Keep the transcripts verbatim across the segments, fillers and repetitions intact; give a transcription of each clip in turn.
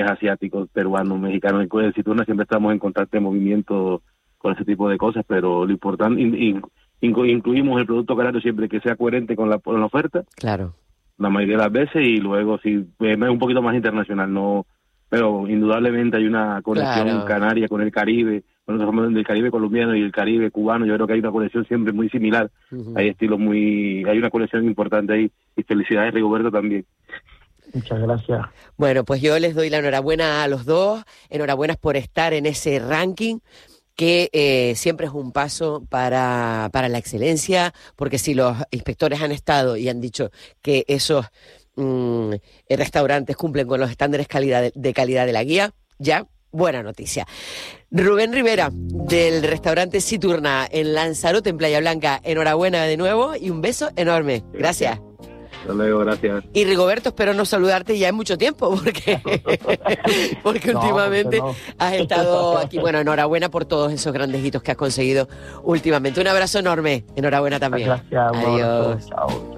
asiáticos, peruanos, mexicanos, en Citurna siempre estamos en constante movimiento con ese tipo de cosas, pero lo importante, in, in, incluimos el producto canario siempre que sea coherente con la, con la oferta. Claro. La mayoría de las veces, y luego si es un poquito más internacional, no, pero indudablemente hay una conexión Claro. canaria con el Caribe, nosotros somos del Caribe colombiano y el Caribe cubano, yo creo que hay una conexión siempre muy similar, uh-huh. Hay estilos muy, hay una conexión importante ahí, y felicidades Rigoberto también. Muchas gracias. Bueno, pues yo les doy la enhorabuena a los dos, enhorabuena por estar en ese ranking, que eh, siempre es un paso para, para la excelencia, porque si los inspectores han estado y han dicho que esos mmm, restaurantes cumplen con los estándares calidad de, de calidad de la guía, ya, buena noticia. Rubén Rivera, del restaurante Citurna en Lanzarote, en Playa Blanca, enhorabuena de nuevo y un beso enorme. Gracias. Hasta luego, gracias. Y Rigoberto, espero no saludarte ya en mucho tiempo, porque, porque no, últimamente no. has estado aquí. Bueno, enhorabuena por todos esos grandes hitos que has conseguido últimamente. Un abrazo enorme. Enhorabuena también. Gracias. Adiós. Chao, chao,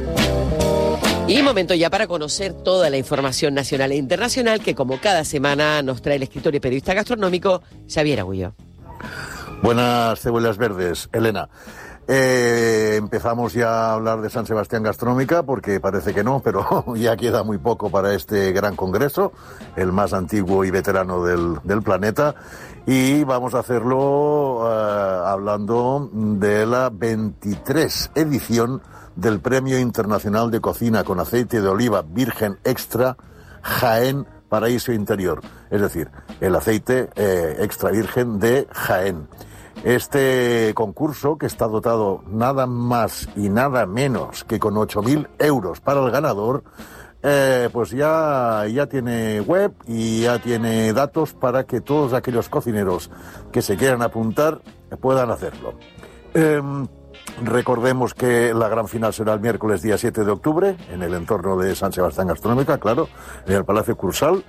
chao. Y momento ya para conocer toda la información nacional e internacional que, como cada semana, nos trae el escritor y periodista gastronómico Xavier Agullo. Buenas cebollas verdes, Elena. Eh, empezamos ya a hablar de San Sebastián Gastronómica, porque parece que no, pero ya queda muy poco para este gran congreso, el más antiguo y veterano del, del planeta, y vamos a hacerlo eh, hablando de la veintitrés edición del Premio Internacional de Cocina con Aceite de Oliva Virgen Extra Jaén Paraíso Interior, es decir, el aceite eh, extra virgen de Jaén. Este concurso, que está dotado nada más y nada menos que con ocho mil euros para el ganador, eh, pues ya, ya tiene web y ya tiene datos para que todos aquellos cocineros que se quieran apuntar puedan hacerlo. Eh, recordemos que la gran final será el miércoles día siete de octubre, en el entorno de San Sebastián Gastronómica, claro, en el Palacio Cursal,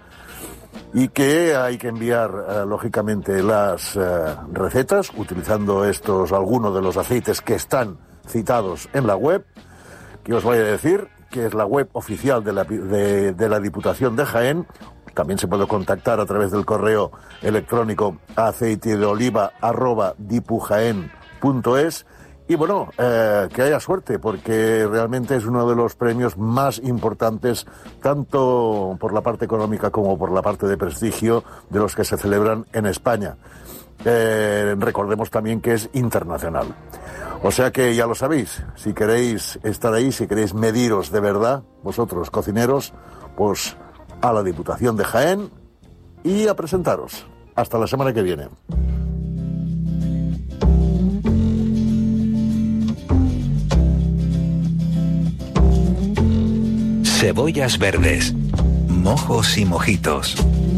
y que hay que enviar, eh, lógicamente, las eh, recetas utilizando estos, algunos de los aceites que están citados en la web, que os voy a decir, que es la web oficial de la, de, de la Diputación de Jaén. También se puede contactar a través del correo electrónico aceitedeoliva arroba dipujaén punto es. Y bueno, eh, que haya suerte, porque realmente es uno de los premios más importantes, tanto por la parte económica como por la parte de prestigio, de los que se celebran en España. Eh, recordemos también que es internacional. O sea que ya lo sabéis, si queréis estar ahí, si queréis mediros de verdad, vosotros cocineros, pues a la Diputación de Jaén y a presentaros. Hasta la semana que viene. Cebollas verdes, mojos y mojitos.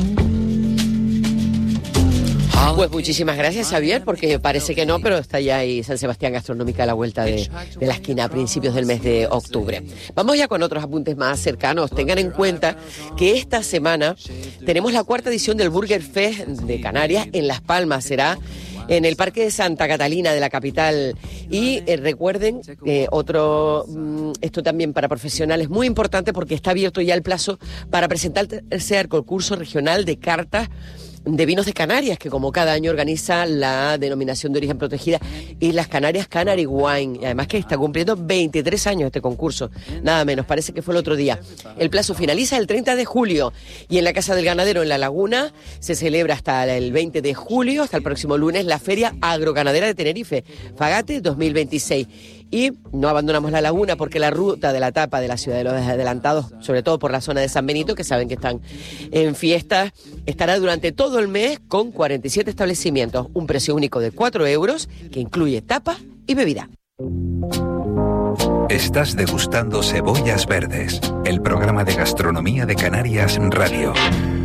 Pues muchísimas gracias, Xavier, porque parece que no, pero está ya ahí San Sebastián Gastronómica a la vuelta de, de la esquina a principios del mes de octubre. Vamos ya con otros apuntes más cercanos. Tengan en cuenta que esta semana tenemos la cuarta edición del Burger Fest de Canarias en Las Palmas. Será en el Parque de Santa Catalina de la capital. Y eh, recuerden, eh, otro, mm, esto también para profesionales muy importante, porque está abierto ya el plazo para presentarse al concurso regional de cartas de vinos de Canarias, que como cada año organiza la denominación de origen protegida Islas Canarias Canary Wine, y además que está cumpliendo veintitrés años este concurso, nada menos, parece que fue el otro día. El plazo finaliza el treinta de julio y en la Casa del Ganadero en La Laguna se celebra hasta el veinte de julio, hasta el próximo lunes, la Feria Agroganadera de Tenerife, Fagate dos mil veintiséis. Y no abandonamos La Laguna, porque la ruta de la tapa de la Ciudad de los Adelantados, sobre todo por la zona de San Benito, que saben que están en fiestas, estará durante todo el mes con cuarenta y siete establecimientos, un precio único de cuatro euros que incluye tapa y bebida. Estás degustando Cebollas Verdes, el programa de gastronomía de Canarias Radio.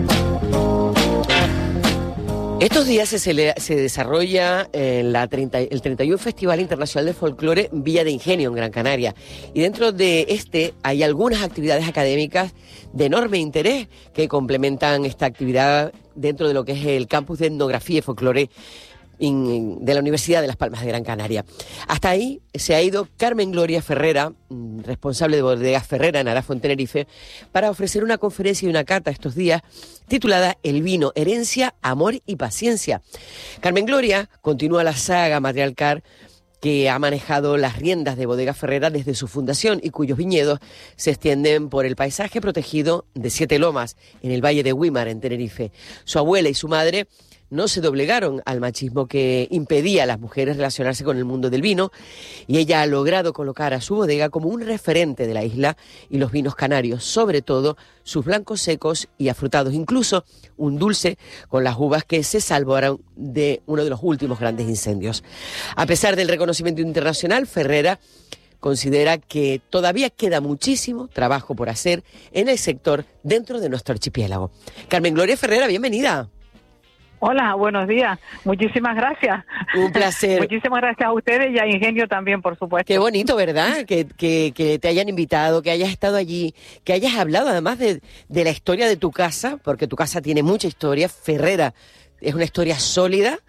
Estos días se, cele- se desarrolla eh, la treinta, el treinta y uno Festival Internacional de Folclore Villa de Ingenio en Gran Canaria. Y dentro de este hay algunas actividades académicas de enorme interés que complementan esta actividad dentro de lo que es el campus de etnografía y folclore de la Universidad de Las Palmas de Gran Canaria. Hasta ahí se ha ido Carmen Gloria Ferrera, responsable de Bodegas Ferrera en Arafo, en Tenerife, para ofrecer una conferencia y una cata estos días titulada El vino, herencia, amor y paciencia. Carmen Gloria continúa la saga matriarcal que ha manejado las riendas de Bodegas Ferrera desde su fundación y cuyos viñedos se extienden por el paisaje protegido de Siete Lomas, en el Valle de Güímar, en Tenerife. Su abuela y su madre no se doblegaron al machismo que impedía a las mujeres relacionarse con el mundo del vino, y ella ha logrado colocar a su bodega como un referente de la isla y los vinos canarios, sobre todo sus blancos secos y afrutados, incluso un dulce con las uvas que se salvaron de uno de los últimos grandes incendios. A pesar del reconocimiento internacional, Ferrera considera que todavía queda muchísimo trabajo por hacer en el sector dentro de nuestro archipiélago. Carmen Gloria Ferrera, bienvenida. Hola, buenos días. Muchísimas gracias. Un placer. Muchísimas gracias a ustedes y a Ingenio también, por supuesto. Qué bonito, ¿verdad? Que, que, que te hayan invitado, que hayas estado allí, que hayas hablado además de, de la historia de tu casa, porque tu casa tiene mucha historia. Ferrera es una historia sólida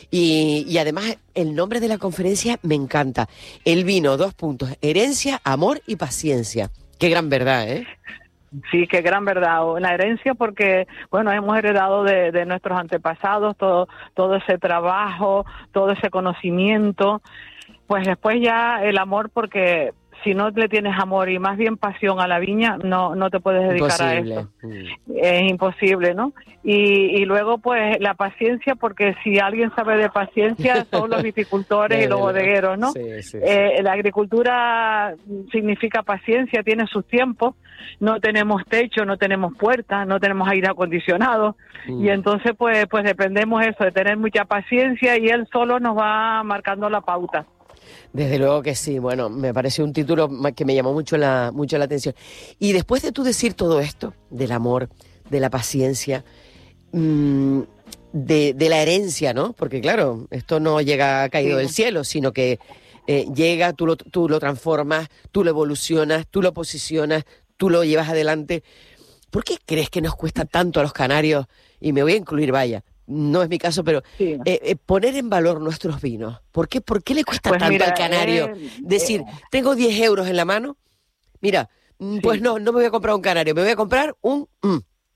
y, y además el nombre de la conferencia me encanta. El vino, dos puntos, herencia, amor y paciencia. Qué gran verdad, ¿eh? Sí, qué gran verdad. La herencia porque, bueno, hemos heredado de, de nuestros antepasados todo, todo ese trabajo, todo ese conocimiento. Pues después ya el amor porque si no le tienes amor y más bien pasión a la viña, no no te puedes dedicar imposible. a esto. Mm. Es imposible, ¿no? Y, y luego, pues, la paciencia, porque si alguien sabe de paciencia, son los viticultores y los bodegueros, ¿no? Sí, sí, sí. Eh, la agricultura significa paciencia, tiene sus tiempos. No tenemos techo, no tenemos puertas, no tenemos aire acondicionado. Mm. Y entonces, pues, pues dependemos eso, de tener mucha paciencia y él solo nos va marcando la pauta. Desde luego que sí. Bueno, me pareció un título que me llamó mucho la, mucho la atención. Y después de tú decir todo esto, del amor, de la paciencia, mmm, de, de la herencia, ¿no? Porque claro, esto no llega caído sí. del cielo, sino que eh, llega, tú lo, tú lo transformas, tú lo evolucionas, tú lo posicionas, tú lo llevas adelante. ¿Por qué crees que nos cuesta tanto a los canarios? Y me voy a incluir, vaya, no es mi caso, pero sí. eh, eh, poner en valor nuestros vinos. ¿Por qué, por qué le cuesta pues tanto mira, al canario eh, decir, eh, tengo diez euros en la mano? Mira, sí. pues no, no me voy a comprar un canario, me voy a comprar un... Mm.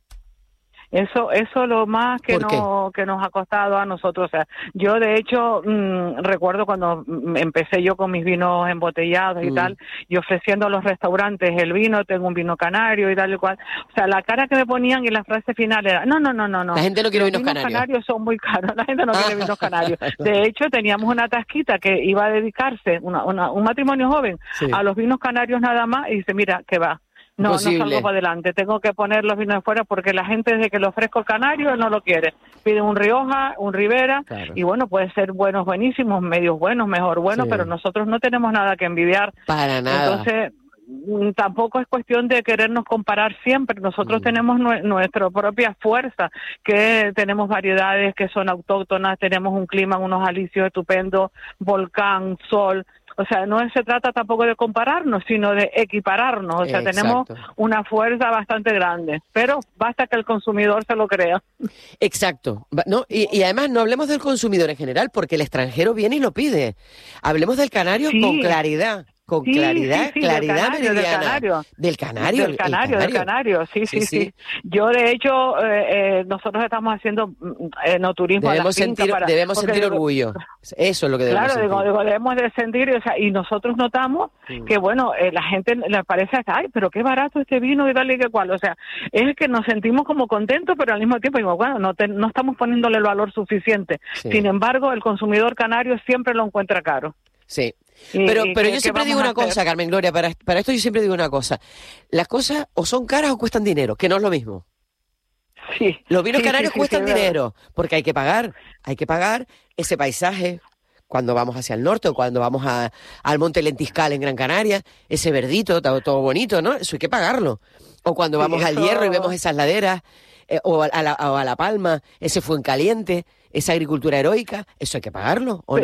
Eso eso es lo más que no, que nos ha costado a nosotros. O sea, yo de hecho mmm, recuerdo cuando empecé yo con mis vinos embotellados y mm. tal, y ofreciendo a los restaurantes el vino, tengo un vino canario y tal y cual. O sea, la cara que me ponían y la frase final era, no, no, no, no, no. La gente no quiere vinos, vinos canarios. Los canarios son muy caros, la gente no quiere vinos canarios. De hecho, teníamos una tasquita que iba a dedicarse, una, una, un matrimonio joven, sí. a los vinos canarios nada más, y dice, mira, que va. No, Posible. no salgo para adelante, tengo que poner los vinos de fuera porque la gente desde que le ofrezco el canario él no lo quiere. Pide un Rioja, un Ribera, claro. y bueno, puede ser buenos, buenísimos, medios buenos, mejor buenos, sí. pero nosotros no tenemos nada que envidiar. Para nada. Entonces, tampoco es cuestión de querernos comparar siempre, nosotros mm. tenemos nu- nuestra propia fuerza, que tenemos variedades que son autóctonas, tenemos un clima, unos alisios estupendos, volcán, sol. O sea, no se trata tampoco de compararnos, sino de equipararnos. O sea, Exacto. tenemos una fuerza bastante grande, pero basta que el consumidor se lo crea. Exacto. No, y, y además no hablemos del consumidor en general, porque el extranjero viene y lo pide. Hablemos del canario sí. con claridad. Con sí, claridad, sí, sí, claridad del canario, meridiana. Del canario. Del canario. Del canario, del canario, sí, sí, sí. sí. sí. Yo, de hecho, eh, eh, nosotros estamos haciendo eh, no turismo debemos a la sentir, para, Debemos sentir digo, orgullo. Eso es lo que debemos claro, sentir. Claro, digo, debemos de sentir, o sea, y nosotros notamos mm. que, bueno, eh, la gente le parece, ay, pero qué barato este vino y tal y qué cual. O sea, es que nos sentimos como contentos, pero al mismo tiempo, digo, bueno, no, te, no estamos poniéndole el valor suficiente. Sí. Sin embargo, el consumidor canario siempre lo encuentra caro. Sí. Pero, pero yo siempre digo una cosa, Carmen Gloria, para, para esto yo siempre digo una cosa. Las cosas o son caras o cuestan dinero, que no es lo mismo. Sí. Los vinos sí, canarios sí, sí, cuestan sí, dinero, porque hay que pagar, hay que pagar ese paisaje cuando vamos hacia el norte o cuando vamos a, al Monte Lentiscal en Gran Canaria, ese verdito, todo, todo bonito, ¿no? Eso hay que pagarlo. O cuando vamos sí, eso... al Hierro y vemos esas laderas, eh, o, a la, o a La Palma, ese Fuencaliente, esa agricultura heroica, ¿eso hay que pagarlo o sí. no?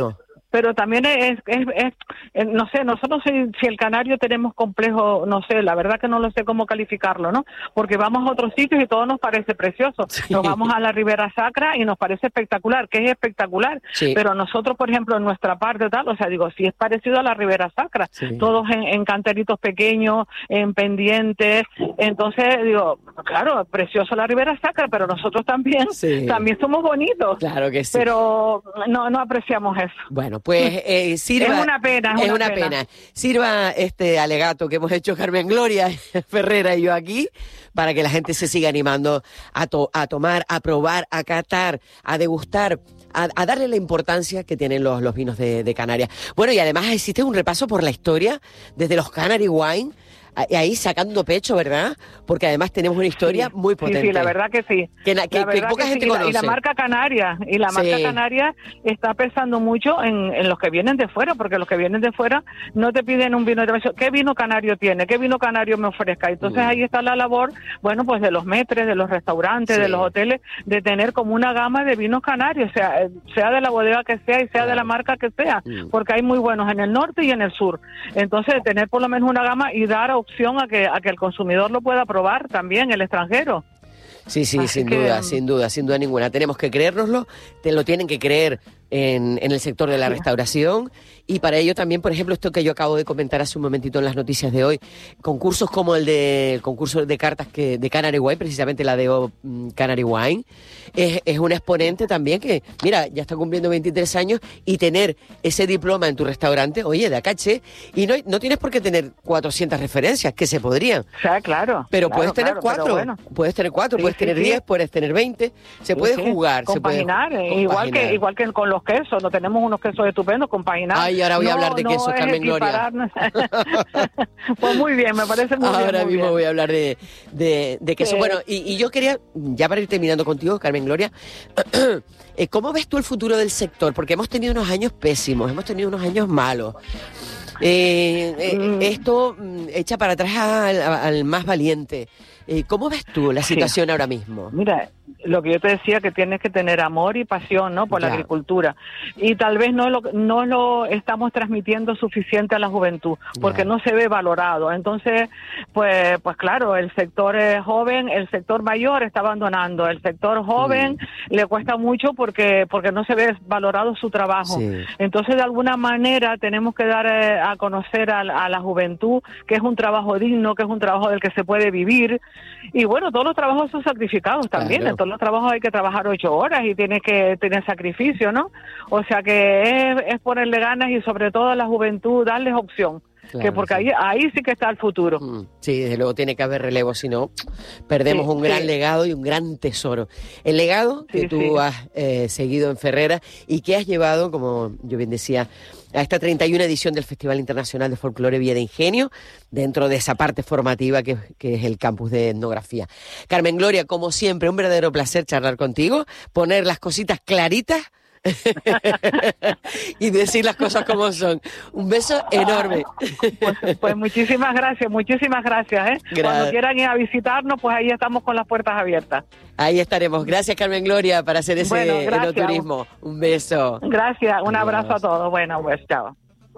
pero también es, es, es, es no sé, nosotros si, si el canario tenemos complejo, no sé, la verdad que no lo sé cómo calificarlo, ¿no? Porque vamos a otros sitios y todo nos parece precioso. Sí. Nos vamos a la Ribera Sacra y nos parece espectacular, que es espectacular, sí. Pero nosotros, por ejemplo, en nuestra parte tal, o sea, digo, sí es parecido a la Ribera Sacra, sí. Todos en, en canteritos pequeños, en pendientes, entonces digo, claro, precioso la Ribera Sacra, pero nosotros también, sí. También somos bonitos. Claro que sí. Pero no, no apreciamos eso. Bueno, pues eh, sirva... Es una pena, es, es una, una pena. pena. Sirva este alegato que hemos hecho Carmen Gloria Ferrera y yo aquí, para que la gente se siga animando a, to a tomar, a probar, a catar, a degustar, a, a darle la importancia que tienen los, los vinos de, de Canarias. Bueno, y además existe un repaso por la historia desde los Canary Wine, ahí sacando pecho, ¿verdad? Porque además tenemos una historia sí, muy potente. Sí, sí, la verdad que sí. Que, que, que poca que gente sí. conoce. Y la marca Canaria, y la marca sí. Canaria está pensando mucho en, en los que vienen de fuera, porque los que vienen de fuera no te piden un vino de... ¿Qué vino canario tiene? ¿Qué vino canario me ofrezca? Entonces mm. ahí está la labor, bueno, pues de los metres, de los restaurantes, sí. de los hoteles, de tener como una gama de vinos canarios, sea, sea de la bodega que sea y sea claro. de la marca que sea, mm. porque hay muy buenos en el norte y en el sur. Entonces, tener por lo menos una gama y dar opción a que, a que el consumidor lo pueda probar también, el extranjero. Sí, sí, Así sin que... duda, sin duda, sin duda ninguna. Tenemos que creérnoslo, te lo tienen que creer en, en el sector de la sí. restauración, y para ello también, por ejemplo, esto que yo acabo de comentar hace un momentito en las noticias de hoy, concursos como el de el concurso de cartas que de Canary Wine, precisamente la de oh, Canary Wine, es, es un exponente también que, mira, ya está cumpliendo veintitrés años, y tener ese diploma en tu restaurante, oye, da caché, y no, no tienes por qué tener cuatrocientas referencias, que se podrían. O sea, claro. Pero claro, puedes tener claro, cuatro, bueno. puedes tener cuatro, sí, puedes sí, tener sí. diez, puedes tener veinte, se sí, puede sí. jugar. Compaginar, se puede igual compaginar. que igual que con los quesos, no tenemos unos quesos estupendos, compaginar. Ay, ahora voy no, a hablar de no quesos, Carmen Gloria. Pues muy bien, me parece muy ahora bien. Ahora mismo bien. voy a hablar de, de, de queso. Sí. Bueno, y, y yo quería, ya para ir terminando contigo, Carmen Gloria, ¿cómo ves tú el futuro del sector? Porque hemos tenido unos años pésimos, hemos tenido unos años malos. Eh, eh, mm. Esto echa para atrás al, al más valiente. Eh, ¿Cómo ves tú la situación sí. ahora mismo? Mira, lo que yo te decía, que tienes que tener amor y pasión, ¿no?, por ya. la agricultura, y tal vez no lo no lo estamos transmitiendo suficiente a la juventud, porque ya. no se ve valorado. Entonces, pues pues claro, el sector joven, el sector mayor está abandonando, el sector joven mm. le cuesta mucho porque porque no se ve valorado su trabajo. Sí. Entonces, de alguna manera tenemos que dar eh, a conocer a, a la juventud que es un trabajo digno, que es un trabajo del que se puede vivir. Y bueno, todos los trabajos son sacrificados también, claro. En todos los trabajos hay que trabajar ocho horas y tiene que tener sacrificio, ¿no? O sea que es, es ponerle ganas y sobre todo a la juventud darles opción, claro, que porque sí. ahí ahí sí que está el futuro. Mm, sí, desde luego tiene que haber relevo, si no perdemos sí, un gran sí. legado y un gran tesoro. El legado que sí, tú sí. has eh, seguido en Ferrera y que has llevado, como yo bien decía, a esta treinta y una edición del Festival Internacional de Folclore Vía de Ingenio, dentro de esa parte formativa que, que es el campus de etnografía. Carmen Gloria, como siempre, un verdadero placer charlar contigo, poner las cositas claritas y decir las cosas como son. Un beso enorme. Pues, pues muchísimas gracias, muchísimas gracias. ¿eh? Gracias. Cuando quieran ir a visitarnos, pues ahí estamos con las puertas abiertas. Ahí estaremos. Gracias, Carmen Gloria, para hacer ese bueno, enoturismo. Un beso. Gracias, un Adiós. Abrazo a todos. Bueno, pues chao.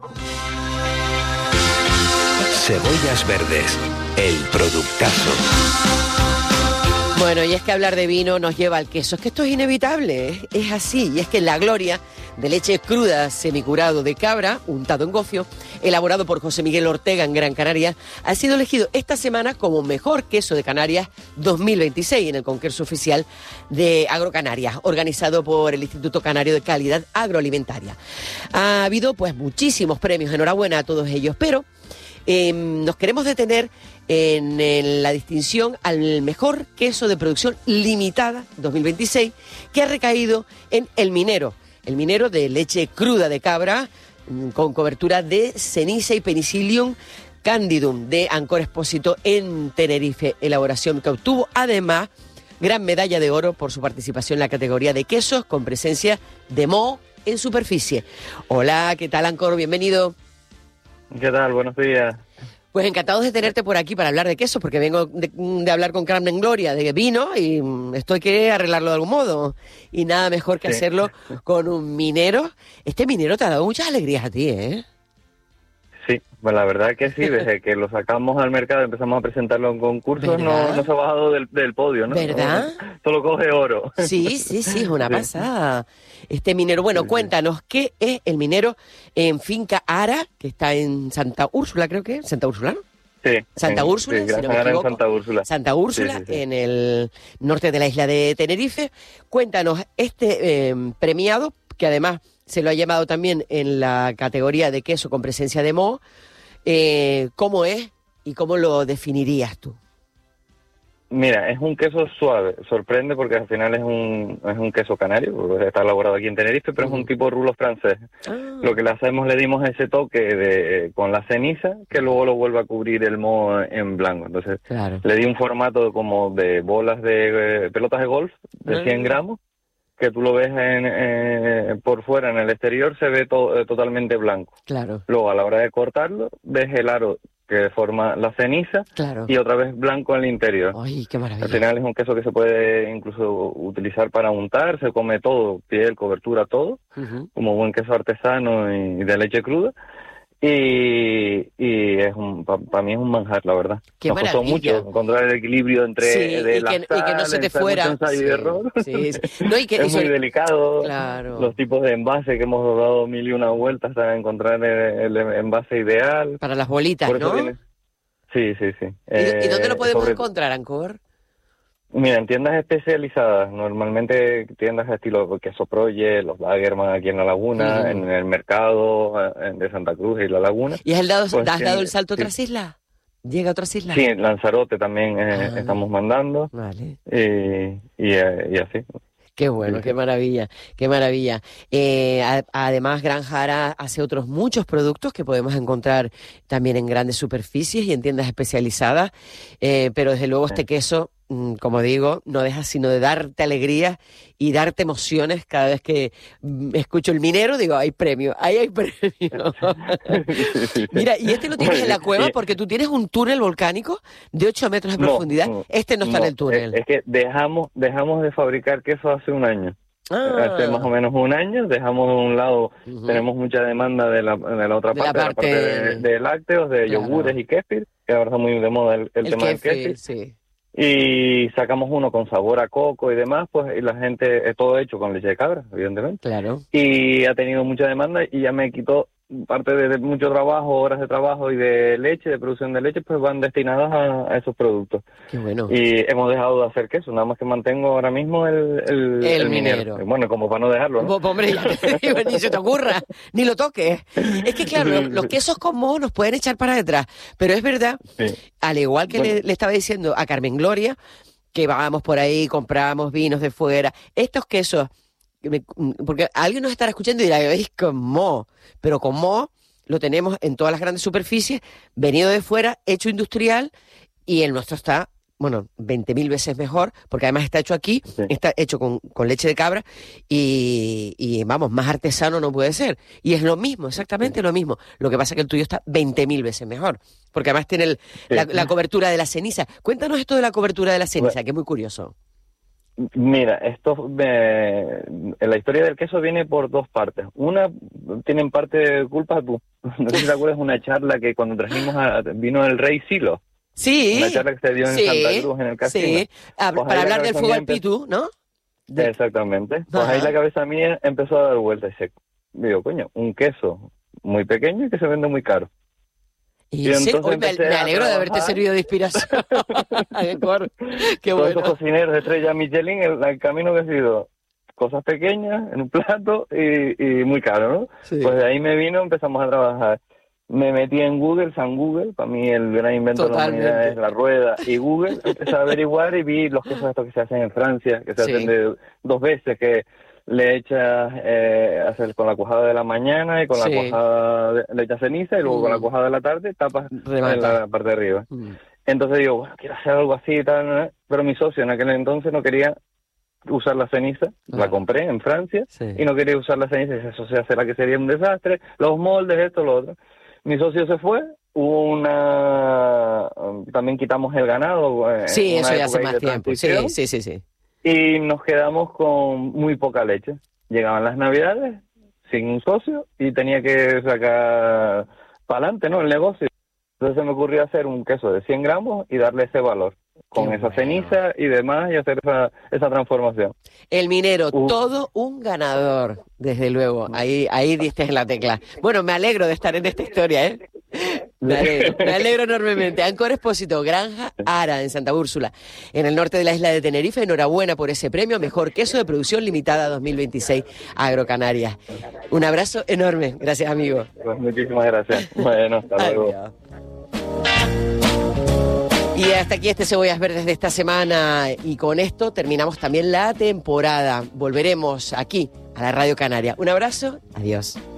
Cebollas Verdes, el productazo. Bueno, y es que hablar de vino nos lleva al queso. Es que esto es inevitable, es, es así. Y es que la gloria de leche cruda semicurado de cabra, untado en gofio, elaborado por José Miguel Ortega en Gran Canaria, ha sido elegido esta semana como mejor queso de Canarias dos mil veintiséis en el concurso oficial de Agrocanarias, organizado por el Instituto Canario de Calidad Agroalimentaria. Ha habido pues muchísimos premios, enhorabuena a todos ellos, pero eh, nos queremos detener en, en la distinción al mejor queso de producción limitada dos mil veintiséis, que ha recaído en El Minero, el minero de leche cruda de cabra con cobertura de ceniza y Penicillium candidum de Ancor Expósito en Tenerife, elaboración que obtuvo además gran medalla de oro por su participación en la categoría de quesos con presencia de moho en superficie. Hola, ¿qué tal, Ancor? Bienvenido. ¿Qué tal? Buenos días. Pues encantados de tenerte por aquí para hablar de queso, porque vengo de, de hablar con Carmen Gloria de vino y esto hay que arreglarlo de algún modo. Y nada mejor que sí. hacerlo con un minero. Este minero te ha dado muchas alegrías a ti, ¿eh? Sí, pues la verdad que sí, desde que lo sacamos al mercado, empezamos a presentarlo en concursos, no, no se ha bajado del, del podio, ¿no? ¿Verdad? No, solo coge oro. Sí, sí, sí, es una sí. pasada. Este minero, bueno, sí, cuéntanos, sí. ¿qué es el minero en Finca Ara, que está en Santa Úrsula, creo que? ¿Santa Úrsula, no? Sí. Santa en, Úrsula, sí, si no me equivoco. Santa Úrsula. Santa Úrsula, sí, sí, sí. en el norte de la isla de Tenerife. Cuéntanos, este eh, premiado, que además se lo ha llamado también en la categoría de queso con presencia de moho, eh, ¿cómo es y cómo lo definirías tú? Mira, es un queso suave, sorprende porque al final es un es un queso canario, porque está elaborado aquí en Tenerife, pero uh-huh. es un tipo rulo francés. Ah. Lo que le hacemos, le dimos ese toque de con la ceniza, que luego lo vuelve a cubrir el moho en blanco. Entonces, claro. le di un formato como de bolas de eh, pelotas de golf, de cien gramos, que tú lo ves en, eh, por fuera, en el exterior, se ve to- eh, totalmente blanco. Claro. Luego, a la hora de cortarlo, ves el aro que forma la ceniza, claro. y otra vez blanco en el interior. ¡Ay, qué maravilla! Al final es un queso que se puede incluso utilizar para untar, se come todo, piel, cobertura, todo, uh-huh. como buen queso artesano y de leche cruda. Y, y es un para pa mí es un manjar, la verdad. Qué Nos costó maravilla. mucho encontrar el equilibrio entre sí, de y, la que, sal, y que no se te fuera. Sí, y error. Sí, sí. No, y que, es y sobre... muy delicado. Claro. Los tipos de envase que hemos dado mil y una vueltas para encontrar el, el envase ideal. Para las bolitas, Por eso ¿no? Viene... Sí, sí, sí. ¿Y, eh, ¿Y dónde lo podemos sobre... encontrar, Ancor? Mira, en tiendas especializadas, normalmente tiendas de estilo Queso Proye, los Lagerman aquí en La Laguna, sí. en el mercado de Santa Cruz y La Laguna. ¿Y has dado, pues, has dado el salto a sí. otras islas? ¿Llega a otras islas? Sí, en Lanzarote también eh, ah, estamos mandando. Vale. Y, y, y así. Qué bueno, qué maravilla, qué maravilla. Eh, a, además, Granja Ara hace otros muchos productos que podemos encontrar también en grandes superficies y en tiendas especializadas, eh, pero desde luego este queso, mm, como digo, no deja sino de darte alegría y darte emociones cada vez que mm, escucho el minero, digo, hay premio, ahí hay premio. Mira, y este lo tienes en la cueva porque tú tienes un túnel volcánico de ocho metros de no, profundidad, no, este no está no, en el túnel. Es, es que dejamos, dejamos de fabricar queso hace un año. Ah. Hace más o menos un año, dejamos de un lado, uh-huh. tenemos mucha demanda de la, de la otra de parte, la parte de, la parte de, de lácteos, de claro. yogures y kéfir, que ahora está muy de moda el, el, el tema kéfir, del kéfir. Sí. Y sacamos uno con sabor a coco y demás, pues y la gente, es todo hecho con leche de cabra, evidentemente. Claro. Y ha tenido mucha demanda y ya me quitó parte de, de mucho trabajo, horas de trabajo y de leche, de producción de leche, pues van destinadas a, a esos productos. Qué bueno. Y hemos dejado de hacer queso, nada más que mantengo ahora mismo el, el, el, el minero. minero. Bueno, como para no dejarlo, ¿no? Pues, hombre, ya te digo, ni se te ocurra, ni lo toques. Es que claro, los, los quesos con moho nos pueden echar para detrás, pero es verdad, sí. al igual que bueno. le, le estaba diciendo a Carmen Gloria, que vamos por ahí, compramos vinos de fuera, estos quesos, porque alguien nos estará escuchando y dirá, ¿veis con moho? Pero con moho lo tenemos en todas las grandes superficies, venido de fuera, hecho industrial, y el nuestro está, bueno, veinte mil veces mejor, porque además está hecho aquí, sí. está hecho con, con leche de cabra, y, y vamos, más artesano no puede ser. Y es lo mismo, exactamente sí. lo mismo. Lo que pasa es que el tuyo está veinte mil veces mejor, porque además tiene el, sí. la, la cobertura de la ceniza. Cuéntanos esto de la cobertura de la ceniza, bueno. que es muy curioso. Mira, esto eh, la historia del queso viene por dos partes. Una, tienen parte de culpa tú. No sé si te acuerdas una charla que cuando trajimos a, vino el rey Silo. Sí. Una charla que se dio en sí, Santa Cruz, en el casino. Sí, a, pues para hablar del fuego al pitu, ¿no? De... Exactamente. Pues Ajá. ahí la cabeza mía empezó a dar vueltas y se... Digo, coño, un queso muy pequeño y que se vende muy caro. Y, y entonces hoy me, me alegro de haberte servido de inspiración. Qué Todos bueno. esos cocineros de estrella Michelin, el, el camino que ha sido cosas pequeñas en un plato y, y muy caro, ¿no? Sí. Pues de ahí me vino, empezamos a trabajar. Me metí en Google, San Google, para mí el gran invento Totalmente. de la humanidad es la rueda y Google. Empecé a averiguar y vi los quesos estos que se hacen en Francia, que se sí. hacen de dos veces, que le echas eh, hacer con la cuajada de la mañana y con sí. la cuajada de, le echas ceniza y luego mm. con la cuajada de la tarde tapas Remata. en la parte de arriba. Mm. Entonces digo, bueno, quiero hacer algo así y tal, ¿no? Pero mi socio en aquel entonces no quería usar la ceniza, ah. la compré en Francia sí. y no quería usar la ceniza, eso se hace la que sería un desastre, los moldes, esto, lo otro. Mi socio se fue hubo una... También quitamos el ganado. Sí, eso ya hace época más tiempo. Sí, sí, sí, sí. Y nos quedamos con muy poca leche. Llegaban las Navidades sin un socio y tenía que sacar para adelante, ¿no?, el negocio. Entonces se me ocurrió hacer un queso de cien gramos y darle ese valor, con Qué esa bueno. ceniza y demás, y hacer esa, esa transformación. El minero, uh. todo un ganador, desde luego. Ahí, ahí diste en la tecla. Bueno, me alegro de estar en esta historia, ¿eh? Me alegro, me alegro enormemente. Ancor Expósito, Granja Ara, en Santa Úrsula, en el norte de la isla de Tenerife. Enhorabuena por ese premio, Mejor Queso de Producción Limitada dos mil veintiséis, Agrocanarias. Un abrazo enorme. Gracias, amigo. Pues muchísimas gracias. Bueno, hasta luego. Adiós. Y hasta aquí este Cebollas Verdes de esta semana, y con esto terminamos también la temporada. Volveremos aquí a la Radio Canaria. Un abrazo, adiós.